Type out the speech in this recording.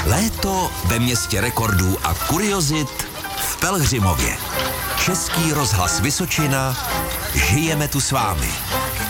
Léto ve městě rekordů a kuriozit v Pelhřimově. Český rozhlas Vysočina, žijeme tu s vámi.